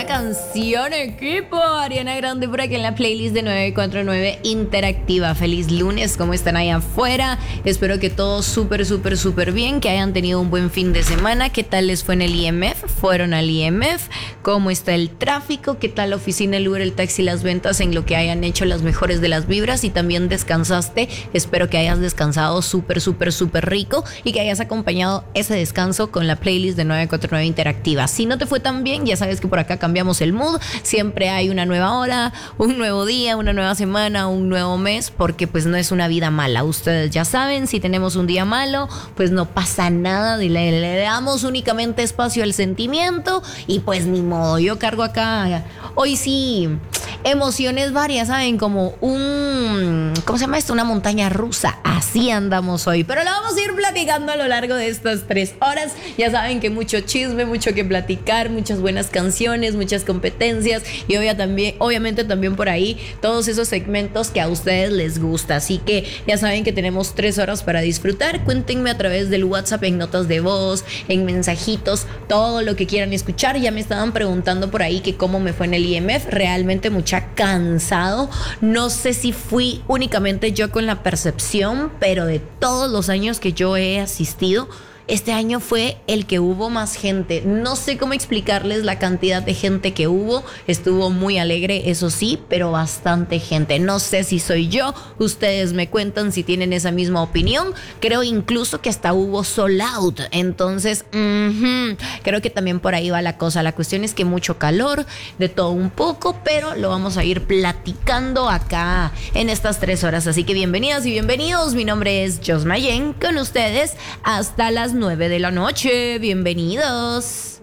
canción, equipo. Ariana Grande por aquí en la playlist de 949 Interactiva. Feliz lunes, ¿cómo están allá afuera? Espero que todo súper bien, que hayan tenido un buen fin de semana. ¿Qué tal les fue en el IMF? ¿Fueron al IMF? ¿Cómo está el tráfico? ¿Qué tal la oficina, el Uber, el taxi, las ventas en lo que hayan hecho las mejores de las vibras? Y también descansaste. Espero que hayas descansado súper rico y que hayas acompañado ese descanso con la playlist de 949 Interactiva. Si no te fue tan bien, ya sabes que por acá cambiamos el mood. Siempre hay una nueva hora, un nuevo día, una nueva semana, un nuevo mes, porque pues no es una vida mala. Ustedes ya saben, si tenemos un día malo, pues no pasa nada, le damos únicamente espacio al sentimiento y pues ni modo. Yo cargo acá, hoy sí, emociones varias, ¿saben? Como ¿cómo se llama esto? Una montaña rusa. Así andamos hoy. Pero lo vamos a ir platicando a lo largo de estas 3 horas. Ya saben que mucho chisme, mucho que platicar, muchas buenas canciones, muchas competencias y obviamente también por ahí todos esos segmentos que a ustedes les gusta. Así que ya saben que tenemos 3 horas para disfrutar. Cuéntenme a través del WhatsApp, en notas de voz, en mensajitos, todo lo que quieran escuchar. Ya me estaban preguntando por ahí que cómo me fue en el IMF. Realmente mucha cansado. No sé si fui únicamente yo con la percepción, pero de todos los años que yo he asistido, este año fue el que hubo más gente. No sé cómo explicarles la cantidad de gente que hubo. Estuvo muy alegre, eso sí, pero bastante gente. No sé si soy yo. Ustedes me cuentan si tienen esa misma opinión. Creo incluso que hasta hubo sold out. Entonces, creo que también por ahí va la cosa. La cuestión es que mucho calor, de todo un poco, pero lo vamos a ir platicando acá en estas 3 horas. Así que bienvenidas y bienvenidos. Mi nombre es Jos Mayen, con ustedes hasta las 9 de la noche. Bienvenidos.